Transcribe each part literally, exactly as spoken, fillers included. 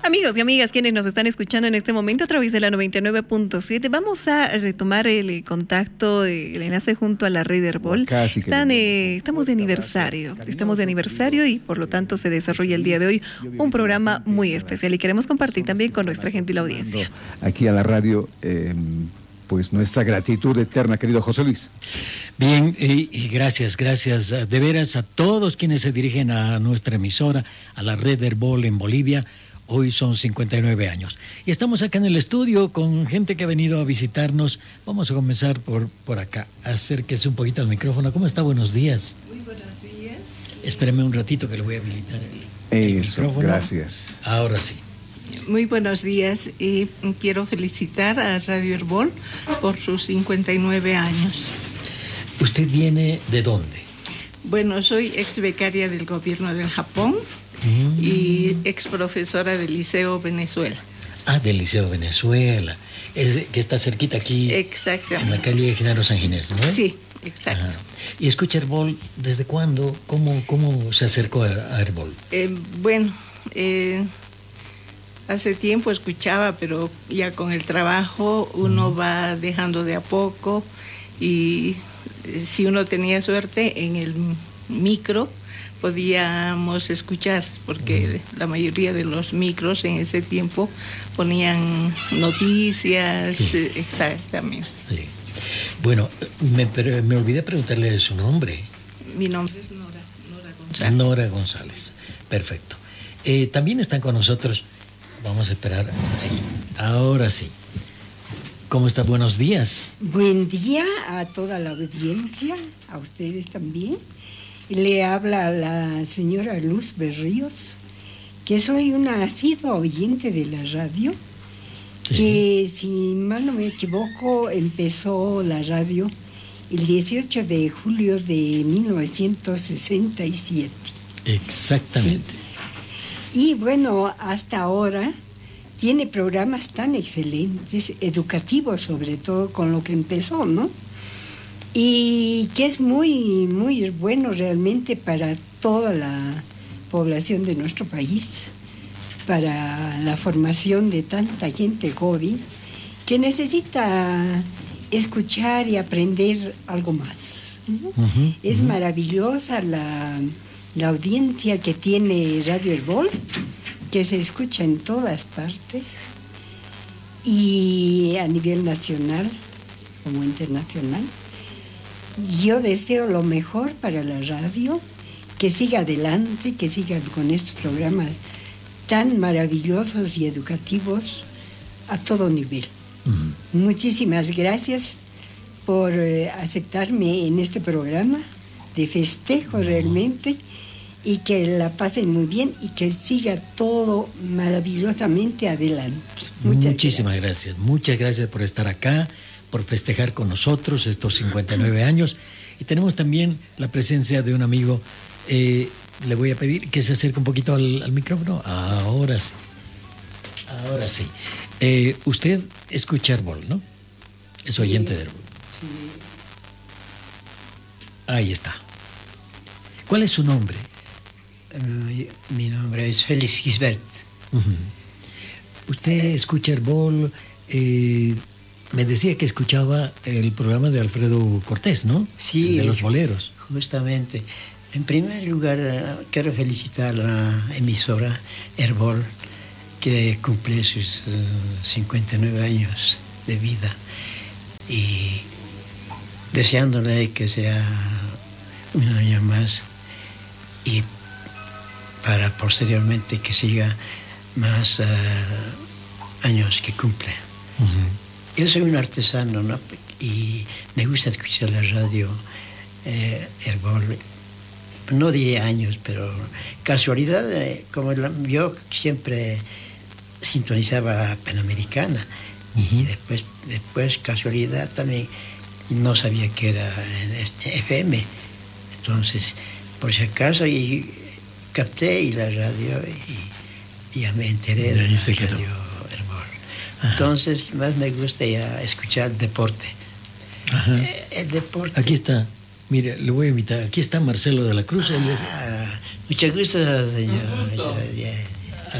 Amigos y amigas, quienes nos están escuchando en este momento a través de la noventa y nueve punto siete, vamos a retomar el contacto, el enlace junto a la red Herbol. Están, eh, estamos de aniversario, estamos de aniversario y por lo tanto se desarrolla el día de hoy un programa muy especial y queremos compartir también con nuestra gentil audiencia. Aquí a la radio, eh, pues nuestra gratitud eterna, querido José Luis. Bien, y, y gracias, gracias de veras a todos quienes se dirigen a nuestra emisora, a la red Herbol en Bolivia. Hoy son cincuenta y nueve años. Y estamos acá en el estudio con gente que ha venido a visitarnos. Vamos a comenzar por, por acá. Acérquese un poquito al micrófono. ¿Cómo está? Buenos días. Muy buenos días. Espéreme un ratito que le voy a habilitar el, el Eso, micrófono. Gracias. Ahora sí. Muy buenos días y quiero felicitar a Radio Herbol por sus cincuenta y nueve años. ¿Usted viene de dónde? Bueno, soy ex becaria del gobierno del Japón. Mm. Y ex profesora del Liceo Venezuela. Ah, del Liceo Venezuela, es, que está cerquita aquí. Exactamente. En la calle Genaro San Ginés, ¿no? Sí, exacto. Ajá. ¿Y escucha Herbol desde cuándo? ¿Cómo, cómo se acercó a, a Herbol? Eh, bueno, eh, hace tiempo escuchaba, pero ya con el trabajo uno mm. va dejando de a poco y eh, si uno tenía suerte en el micro podíamos escuchar, porque la mayoría de los micros en ese tiempo ponían noticias, sí. Exactamente. Sí. Bueno, me, pero me olvidé preguntarle su nombre. Mi nombre es Nora, Nora González. Nora González, perfecto. Eh, también están con nosotros, vamos a esperar ahí, ahora sí. ¿Cómo está? Buenos días. Buen día a toda la audiencia, a ustedes también. Le habla a la señora Luz Berríos, que soy una asidua oyente de la radio, sí. Que si mal no me equivoco empezó la radio el dieciocho de julio de mil novecientos sesenta y siete. Exactamente. Sí. Y bueno, hasta ahora tiene programas tan excelentes, educativos sobre todo con lo que empezó, ¿no? Y que es muy, muy bueno realmente para toda la población de nuestro país, para la formación de tanta gente joven que necesita escuchar y aprender algo más, ¿no? Uh-huh, es uh-huh. maravillosa la, la audiencia que tiene Radio Herbol, que se escucha en todas partes y a nivel nacional como internacional. Yo deseo lo mejor para la radio, que siga adelante, que siga con estos programas tan maravillosos y educativos a todo nivel. Uh-huh. Muchísimas gracias por eh, aceptarme en este programa de festejo uh-huh. realmente, y que la pasen muy bien y que siga todo maravillosamente adelante. Muchas Muchísimas gracias. gracias. Muchas gracias por estar acá, por festejar con nosotros estos cincuenta y nueve años. Y tenemos también la presencia de un amigo. Eh, le voy a pedir que se acerque un poquito al, al micrófono. Ahora sí. Ahora sí. Eh, usted escucha Herbol, ¿no? Es oyente sí, de Herbol. Sí. Ahí está. ¿Cuál es su nombre? Uh, mi nombre es Félix Gisbert. Uh-huh. Usted escucha Herbol. Eh, Me decía que escuchaba el programa de Alfredo Cortés, ¿no? Sí. El de los boleros. Justamente. En primer lugar, quiero felicitar a la emisora Herbol, que cumple sus uh, cincuenta y nueve años de vida. Y deseándole que sea un año más y para posteriormente que siga más uh, años que cumple. Uh-huh. Yo soy un artesano, ¿no? Y me gusta escuchar la radio eh, Herbol. No diré años, pero casualidad, eh, como la, yo siempre sintonizaba Panamericana. Uh-huh. Y después, después, casualidad, también no sabía que era en este F M. Entonces, por si acaso, y capté y la radio y, y ya me enteré de, de la radio Herbol. Ajá. Entonces, más me gusta ya escuchar deporte. Ajá. Eh, el deporte. Aquí está. Mire, le voy a invitar. Aquí está Marcelo de la Cruz. Ah, mucho gusto, señor. Gusto. Bien.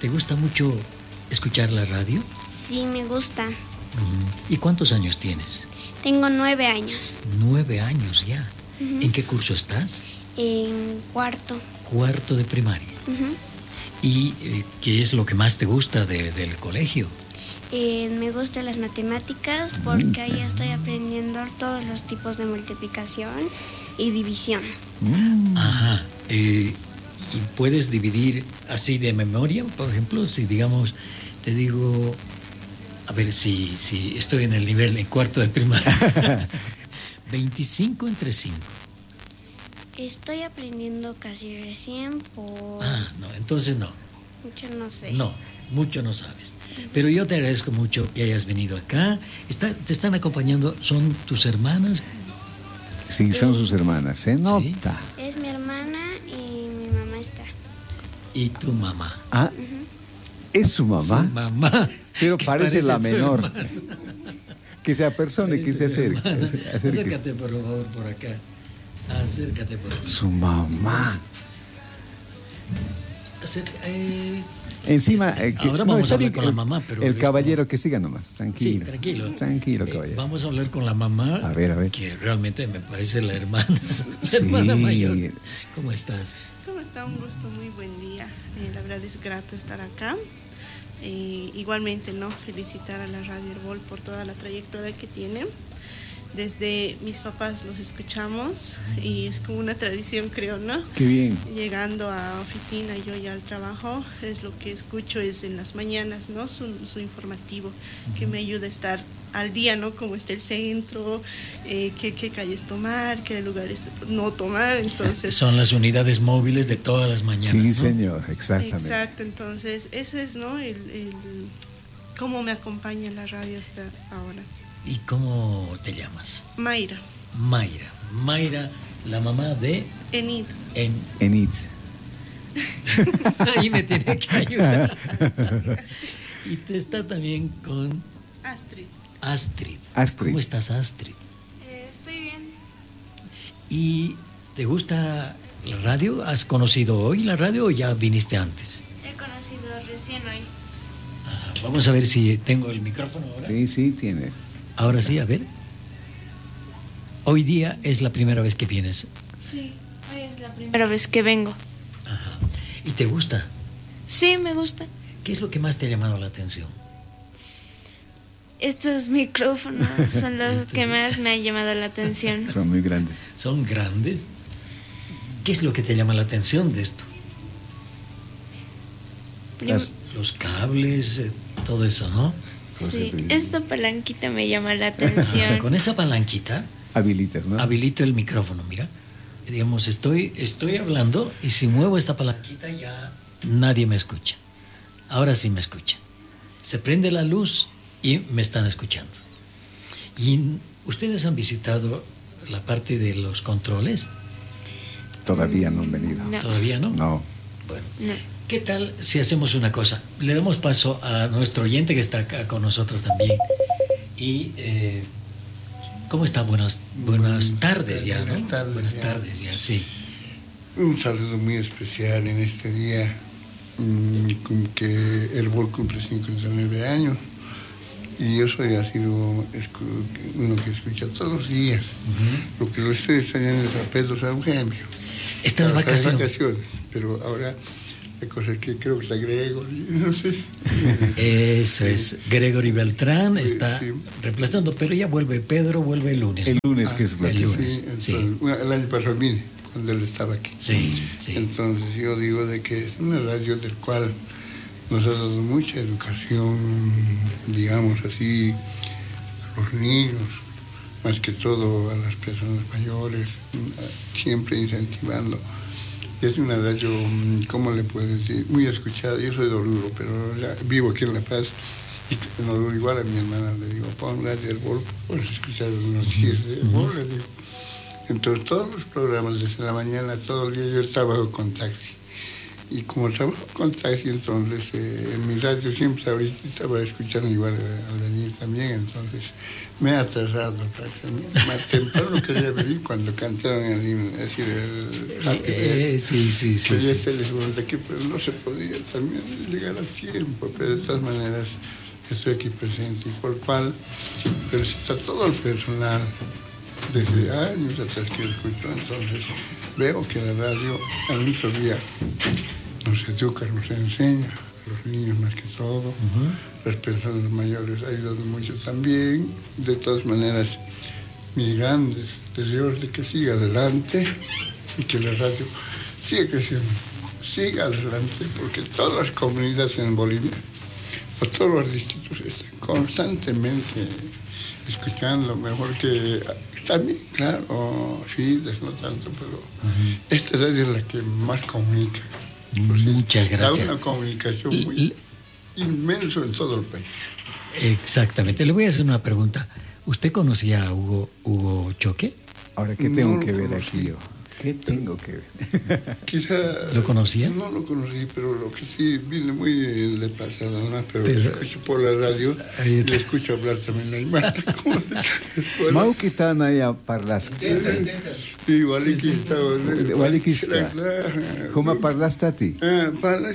¿Te gusta mucho escuchar la radio? Sí, me gusta. ¿Y cuántos años tienes? Tengo nueve años. Nueve años ya. Uh-huh. ¿En qué curso estás? En cuarto. Cuarto de primaria. Uh-huh. ¿Y eh, qué es lo que más te gusta de, del colegio? Eh, me gustan las matemáticas porque ahí estoy aprendiendo todos los tipos de multiplicación y división. Mm. Ajá. Eh, ¿Y puedes dividir así de memoria? Por ejemplo, si digamos, te digo, a ver si, si estoy en el nivel en cuarto de primaria. veinticinco entre cinco. Estoy aprendiendo casi recién por... Ah, no, entonces no. Mucho no sé. No, mucho no sabes. Pero yo te agradezco mucho que hayas venido acá. Está, ¿Te están acompañando? ¿Son tus hermanas? Sí, son sus hermanas, se nota. Sí. Es mi hermana y mi mamá está. ¿Y tu mamá? Ah, uh-huh. ¿Es su mamá? Su mamá. Pero parece, parece la menor. Hermana. Que se apersone, parece que se acerque. Acércate. Acércate, por favor, por acá. Acércate por aquí. Su mamá. Acer- eh, Encima, eh, que, ahora vamos no, a hablar con el, la mamá, pero el caballero que siga nomás, tranquilo. Sí, tranquilo. Tranquilo, eh, caballero. Vamos a hablar con la mamá. A ver, a ver. Que realmente me parece la hermana, sí. la hermana mayor. ¿Cómo estás? ¿Cómo está? Un gusto, muy buen día. Eh, la verdad es grato estar acá. Eh, igualmente, ¿no? Felicitar a la Radio Herbol por toda la trayectoria que tiene. Desde mis papás los escuchamos y es como una tradición, creo, ¿no? Qué bien. Llegando a oficina, yo ya al trabajo, es lo que escucho es en las mañanas, ¿no? Su, su informativo, uh-huh. que me ayuda a estar al día, ¿no? Cómo está el centro, eh, qué, qué calles tomar, qué lugares no tomar, entonces... Son las unidades móviles de todas las mañanas, sí, ¿no? señor, exactamente. Exacto, entonces ese es, ¿no? El, el, cómo me acompaña la radio hasta ahora. ¿Y cómo te llamas? Mayra. Mayra. Mayra, la mamá de... Enid. En... Enid. Ahí me tiene que ayudar. Y te está también con... Astrid. Astrid. Astrid. ¿Cómo estás, Astrid? Eh, estoy bien. ¿Y te gusta la radio? ¿Has conocido hoy la radio o ya viniste antes? He conocido recién hoy. Ajá. Vamos a ver si tengo el micrófono ahora. Sí, sí, tienes. Ahora sí, a ver. Hoy día es la primera vez que vienes. Sí, hoy es la primera vez que vengo. Ajá. ¿Y te gusta? Sí, me gusta. ¿Qué es lo que más te ha llamado la atención? Estos micrófonos son los que más me han llamado la atención. Son muy grandes. ¿Son grandes? ¿Qué es lo que te llama la atención de esto? Las, los cables, todo eso, ¿no? Sí, esta palanquita me llama la atención. Con esa palanquita habilitas, ¿no? Habilito el micrófono, mira. Digamos, estoy, estoy hablando y si muevo esta palanquita ya nadie me escucha. Ahora sí me escucha. Se prende la luz y me están escuchando. ¿Y ustedes han visitado la parte de los controles? Todavía no han venido. No. ¿Todavía no? No. Bueno. No. ¿Qué tal si hacemos una cosa? Le damos paso a nuestro oyente que está acá con nosotros también. Y, eh, ¿cómo está? Buenas, buenas tardes ya, ¿no? Buenas tardes. Buenas ya. tardes ya, sí. Un saludo muy especial en este día, mmm, como que Herbol cumple cincuenta y nueve años. Y yo soy, ha sido uno que escucha todos los días. Uh-huh. Lo que lo estoy extrañando es a Pedro San Eugenio. Está de vacaciones. vacaciones. Pero ahora... Hay cosas que creo que la Gregory, no sé. Eso es, Gregory Beltrán está sí. reemplazando, pero ya vuelve Pedro, vuelve el lunes. El lunes, ah, que es la el lunes. Sí, entonces, sí. El año pasado vine, cuando él estaba aquí. Sí, sí. Entonces yo digo de que es una radio del cual nos ha dado mucha educación, digamos así, a los niños, más que todo a las personas mayores, siempre incentivando. Es una radio, ¿cómo le puedo decir? Muy escuchada. Yo soy de Oruro, pero ya vivo aquí en La Paz. Y en Oruro igual a mi hermana le digo, pon Radio Herbol, puedes escuchar los noticias de Herbol, le digo. Entonces todos los programas desde la mañana, todo el día yo trabajo con taxi. y como trabajo con taxi, entonces eh, en mi radio siempre ahorita estaba escuchando igual al venir también, entonces me ha atrasado prácticamente. Más temprano quería venir cuando cantaron el himno, es decir, el Happy eh, eh, sí, sí, sí. Quería sí. estarles de aquí, pero no se podía también llegar a tiempo, pero de todas maneras estoy aquí presente, y por cual felicito a todo el personal desde años atrás que escucho, entonces veo que la radio a mucho día nos educa, nos enseña, los niños más que todo, uh-huh. Las personas mayores ha ayudado mucho también. De todas maneras, mis grandes deseos de que siga adelante y que la radio siga creciendo, siga adelante, porque todas las comunidades en Bolivia, o todos los distritos están constantemente escuchando, mejor que también, claro, Fides, no tanto, pero uh-huh. Esta radio es la que más comunica. Muchas gracias. Da una comunicación muy L- inmensa en todo el país. Exactamente. Le voy a hacer una pregunta. ¿Usted conocía a Hugo, Hugo Choque? Ahora, ¿qué tengo no que ver conocí. aquí yo? ¿Qué tengo que ver? Quizá... ¿Lo conocía? No lo conocí, pero lo que sí vine muy de pasada, ¿no? Pero, pero lo escucho por la radio y le escucho hablar también la imagen. Mau kitana ya parlas. Sí, Walikista. Walikista. ¿Cómo parlaste a ti? Ah, parlas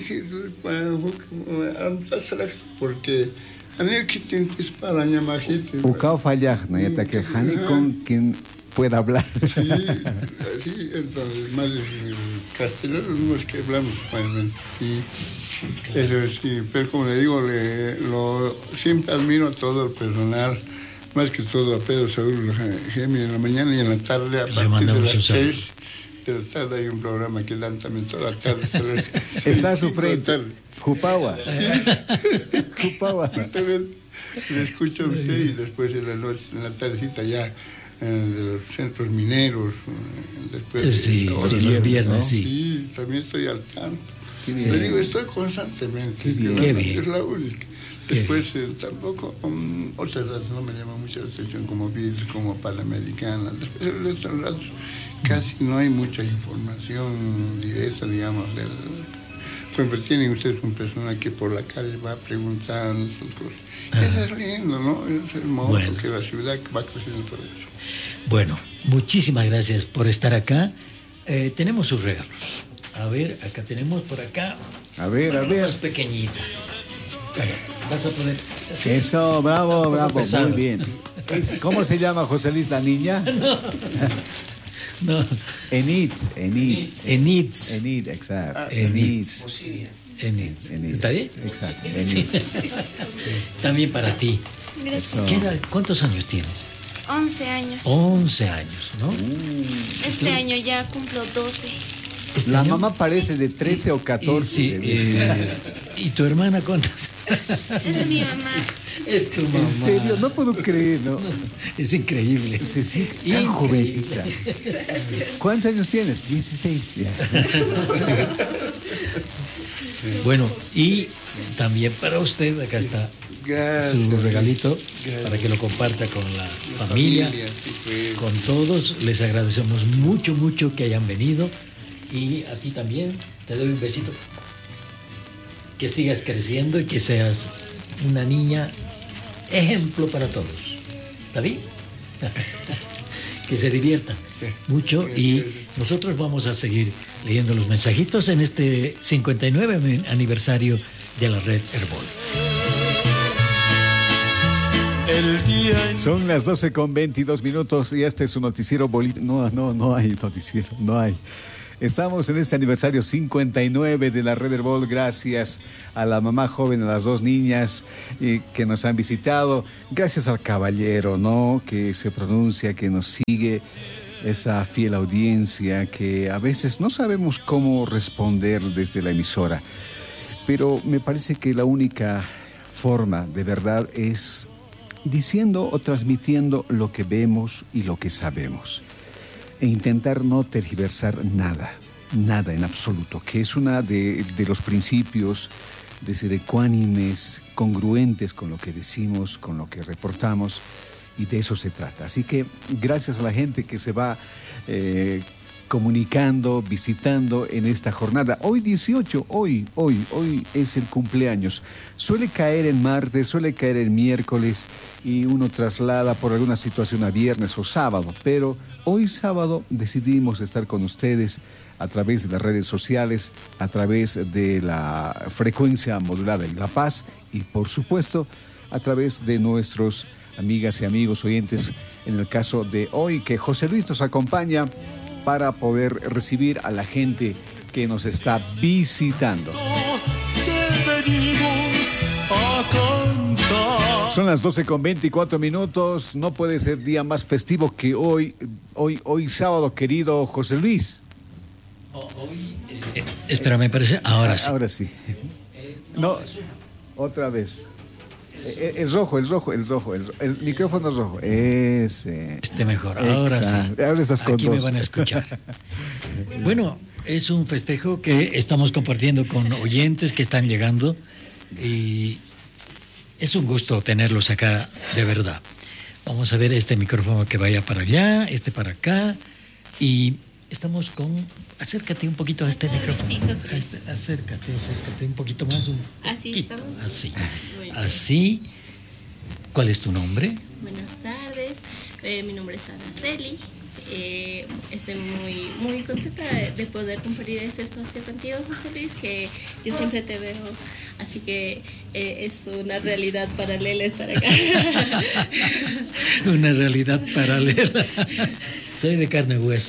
porque a mí que tienes para la ñamajita. Ucao fallar, ¿no? Ya que Jani con quien pueda hablar. Sí, sí, entonces, más castellano no es que hablamos español. Sí, eso sí, pero como le digo, le, lo, siempre admiro a todo el personal, más que todo a Pedro Saúl Gemi en la mañana y en la tarde, a partir de las seis de la tarde hay un programa que dan también toda la tarde. Está a su frente. Jupawa. Sí. Jupawa. Le escucho a usted y después en la noche, en la tardecita ya, de los centros mineros, después sí, de sí, los viernes, ¿no? sí. Sí, también estoy al tanto. Le digo, estoy constantemente. Qué bien. Qué bien. Es la única. Después eh, tampoco, um, otras radios no me llaman mucho la atención, como B I D, como Panamericana. Después de estos radios casi no hay mucha información directa, digamos. Del, por ejemplo, tienen ustedes una persona que por la calle va preguntando sus cosas. Ah. Eso es lindo, ¿no? Es hermoso, bueno. Que la ciudad va creciendo por eso. Bueno, muchísimas gracias por estar acá. Eh, tenemos sus regalos. A ver, acá tenemos por acá. A ver, bueno, a ver. Más pequeñita. Vas a poner. ¿Sí? Eso, bravo, bravo, muy bien. ¿Cómo se llama, José Luis, la niña? No. no. Enid, Enid. Enid. Enid, exacto. Ah, Enid. Enid. Enid. ¿Está bien? Exacto. Enid. Sí. También para ti. Gracias. ¿Qué edad, ¿Cuántos años tienes? once años. once años, ¿no? Este año ya cumplo doce. ¿Este la año? mamá parece sí. de trece o catorce. Sí, eh, ¿y tu hermana cuántas? Es mi mamá. Es tu mamá. ¿En serio? No puedo creer, ¿no? no es increíble. Sí, sí, tan jovencita. ¿Cuántos años tienes? dieciséis. Bueno, y también para usted, acá está Gracias. su regalito, Gracias. Para que lo comparta con la, la familia, familia sí, con todos. Les agradecemos mucho, mucho que hayan venido. Y a ti también, te doy un besito. Que sigas creciendo y que seas una niña ejemplo para todos. ¿Está bien? Que se divierta mucho y nosotros vamos a seguir leyendo los mensajitos en este cincuenta y nueve aniversario de la red Herbol. Son las doce con veintidós minutos y este es su noticiero boliviano. No, no, no hay noticiero, no hay. Estamos en este aniversario cincuenta y nueve de la Red Herbol, gracias a la mamá joven, a las dos niñas eh, que nos han visitado, gracias al caballero, ¿no? Que se pronuncia, que nos sigue, esa fiel audiencia que a veces no sabemos cómo responder desde la emisora, pero me parece que la única forma de verdad es diciendo o transmitiendo lo que vemos y lo que sabemos. E intentar no tergiversar nada, nada en absoluto, que es una de, de los principios de ser ecuánimes, congruentes con lo que decimos, con lo que reportamos, y de eso se trata. Así que gracias a la gente que se va eh, comunicando, visitando en esta jornada. Hoy dieciocho, hoy, hoy, hoy es el cumpleaños. Suele caer en martes, suele caer en miércoles y uno traslada por alguna situación a viernes o sábado, pero hoy sábado decidimos estar con ustedes a través de las redes sociales, a través de la frecuencia modulada en La Paz y por supuesto a través de nuestros amigas y amigos oyentes, en el caso de hoy que José Luis nos acompaña para poder recibir a la gente que nos está visitando. Son las doce con veinticuatro minutos, no puede ser día más festivo que hoy, hoy, hoy sábado, querido José Luis. Hoy, eh, espera, me parece, ahora sí. Ahora sí. No, otra vez. El rojo, el rojo, el rojo, el, el micrófono rojo. Ese. Este mejor, ahora Exacto. sí. Ahora estás con Aquí dos. me van a escuchar. Bueno, es un festejo que estamos compartiendo con oyentes que están llegando y es un gusto tenerlos acá, de verdad. Vamos a ver este micrófono que vaya para allá, este para acá y estamos con... Acércate un poquito a este micrófono. Sí, a este, acércate, acércate un poquito más. Un Así poquito, estamos. Así. Así. ¿Cuál es tu nombre? Buenas tardes. Eh, mi nombre es Araceli. Eh, estoy muy muy contenta de, de poder compartir este espacio contigo, José Luis, que yo siempre te veo, así que eh, es una realidad paralela estar acá. Una realidad paralela. Soy de carne y hueso.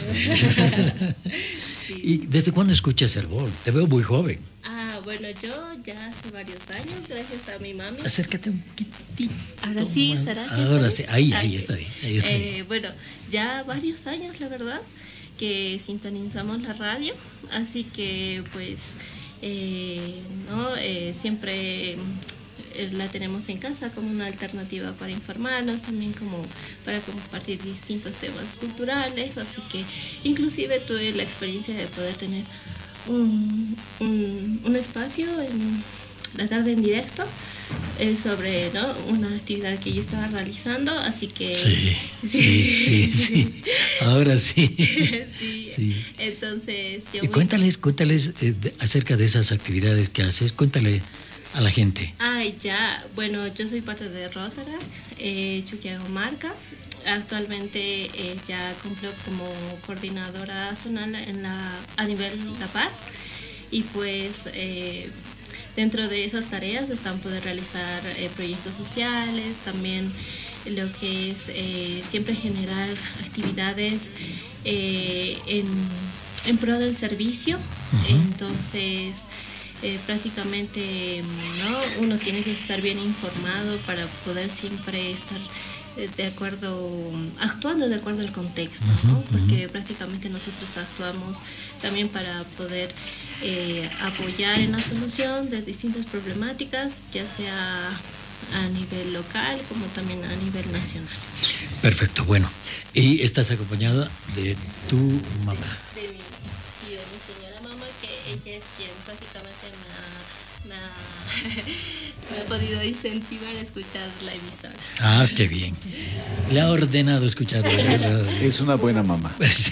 Sí. ¿Y desde cuándo escuchas Herbol? Te veo muy joven. Ah, bueno, yo ya hace varios años, gracias a mi mami. Acércate un poquitito. Ahora sí, ¿será? Ahora sí, ahí, ahí está bien. Ahí está eh, bien. Bueno, ya varios años, la verdad, que sintonizamos la radio, así que pues, eh, ¿no? Eh, siempre la tenemos en casa como una alternativa para informarnos, también como para compartir distintos temas culturales, así que inclusive tuve la experiencia de poder tener un, un, un espacio en la tarde en directo eh, sobre, ¿no? una actividad que yo estaba realizando, así que... Sí, sí, sí, sí. Ahora sí. sí. sí. Entonces yo... Y cuéntales, cuéntales eh, de, acerca de esas actividades que haces, cuéntale a la gente. Ay, ya, bueno, yo soy parte de Rotaract, eh, Chuquiagomarca. Actualmente eh, ya cumplo como coordinadora zonal en la, a nivel La Paz y pues eh, dentro de esas tareas están poder realizar eh, proyectos sociales, también lo que es eh, siempre generar actividades eh, en, en pro del servicio. Uh-huh. Entonces eh, prácticamente ¿no? uno tiene que estar bien informado para poder siempre estar de acuerdo, actuando de acuerdo al contexto, ¿no? Porque uh-huh. prácticamente nosotros actuamos también para poder eh, apoyar en la solución de distintas problemáticas, ya sea a nivel local como también a nivel nacional. Perfecto, bueno. ¿Y estás acompañada de tu mamá? De mi, sí, de mi señora mamá, que ella es quien prácticamente me ha, me ha, me ha podido incentivar a escuchar la emisora. Ah, qué bien. Le ha ordenado escuchar. Es una buena mamá. Sí.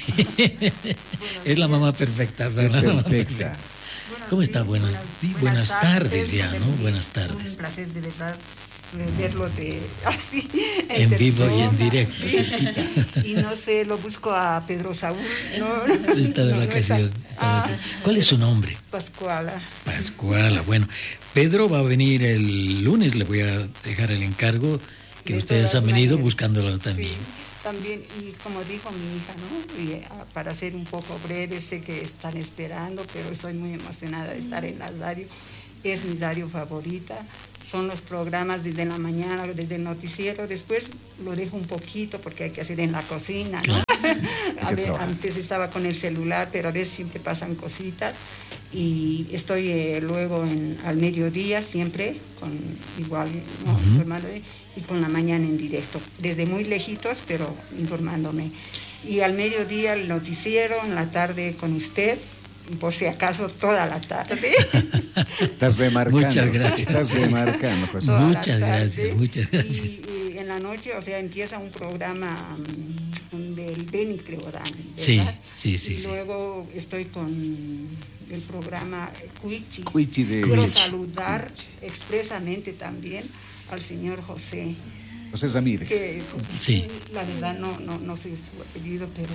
Es la mamá perfecta. ¿verdad? Perfecta. ¿Cómo está? Buenas, buenas, buenas tardes ya, ¿no? Buenas tardes. Es un placer de verdad verlo de así en, en vivo y en directo. Sí. Y no sé, lo busco a Pedro Saúl. No, está de no, vacaciones. No está. Ah, ¿Cuál es su nombre? Pascuala. Pascuala, bueno. Pedro va a venir el lunes, le voy a dejar el encargo que de ustedes han venido buscándolo también. Sí, también, y como dijo mi hija, ¿no? Y, uh, para ser un poco breve, sé que están esperando, pero estoy muy emocionada de estar en la radio. Es mi radio favorita. Son los programas desde la mañana, desde el noticiero. Después lo dejo un poquito porque hay que hacer en la cocina, ¿no? A ver, antes estaba con el celular, pero a veces siempre pasan cositas. Y estoy eh, luego en, al mediodía siempre, con igual, ¿no? Uh-huh. Informándome, y con la mañana en directo, desde muy lejitos, pero informándome. Y al mediodía el noticiero, en la tarde con usted, por si acaso toda la tarde. Estás remarcando. Muchas gracias. Estás remarcando. Pues. Muchas gracias, muchas gracias. Y, y en la noche, o sea, empieza un programa um, de el Beni, creo, Dan, sí, sí, sí. Y sí. luego estoy con el programa Cuichi. Cuichi de Quiero Cuichi. saludar expresamente también al señor José. José Ramírez. Que, sí. La verdad no, no, no sé su apellido, pero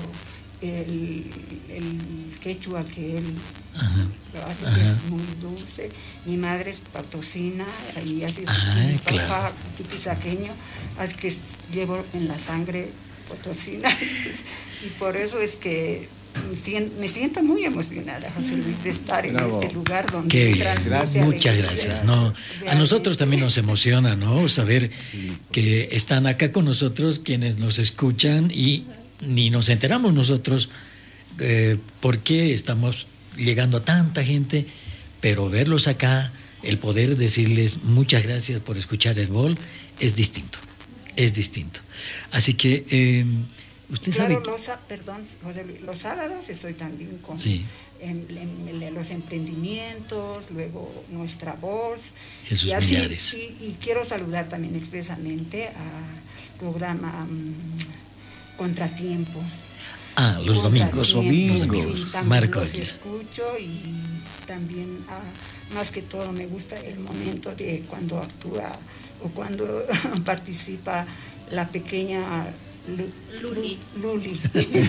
el, el quechua que él Ajá. lo hace Ajá. que es muy dulce. Mi madre es patosina y así es. Ah, mi claro. papá tipisaqueño, así que llevo en la sangre potosina. Y por eso es que me siento, me siento muy emocionada, José Luis, de estar en Bravo. este lugar donde Qué me bien. transmite Muchas alegría. gracias. No, a nosotros también nos emociona, ¿no? Saber Sí. que están acá con nosotros quienes nos escuchan y ni nos enteramos nosotros eh, por qué estamos llegando a tanta gente, pero verlos acá, el poder decirles muchas gracias por escuchar el Herbol es distinto, es distinto. Así que eh, usted Claro, sabe... los, perdón, José Luis, los sábados estoy también con Sí. en, en, en los emprendimientos, luego Nuestra Voz. Jesús y así, Millares. Y, y quiero saludar también expresamente al programa um, Contratiempo. Ah, los domingos. Los domingos. Sí, también Marco los Aguilar. escucho y también, ah, más que todo, me gusta el momento de cuando actúa o cuando participa la pequeña Lu- Luli. Lu- Luli.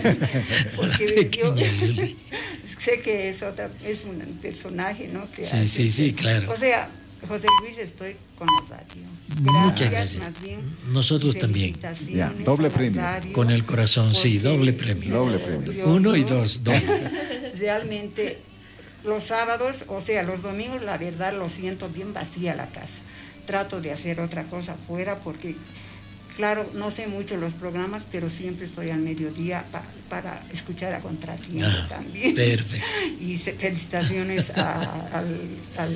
La Porque yo pequeña Luli. sé que es, otra, es un personaje, ¿no? Que Sí, hace sí, sí, que- claro. O sea, José Luis, estoy con Nazario. Muchas gracias. Más bien, Nosotros también. felicitaciones Ya, doble a premio. Nazario, Con el corazón, sí, porque doble premio. Doble premio. yo- Uno y yo- dos, doble. Realmente, los sábados, o sea, los domingos, la verdad, lo siento bien vacía la casa. Trato de hacer otra cosa afuera porque, claro, no sé mucho los programas, pero siempre estoy al mediodía pa- para escuchar a Contratiempo Ah, también. perfecto. Y se- felicitaciones a- al, al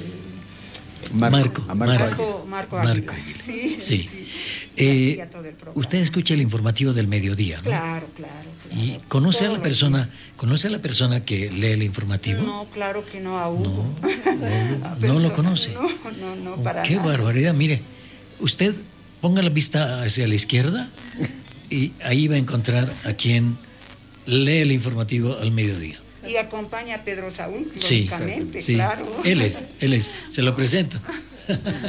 Marco, a Marco. Marco, Marco Aguilar. Marco Aguilar. Sí, Sí. sí. Eh, Y a todo el programa. usted escucha el informativo del mediodía, ¿no? Claro, claro, claro. Y conoce a Todos la los persona, conoce a la persona que lee el informativo. No, claro que no, a Hugo. No, A no lo persona- conoce. No, no, no, Oh, para qué nada. barbaridad, mire, usted ponga la vista hacia la izquierda y ahí va a encontrar a quien lee el informativo al mediodía. Y acompaña a Pedro Saúl, Sí, lógicamente, sí, claro. él es, él es, se lo presento.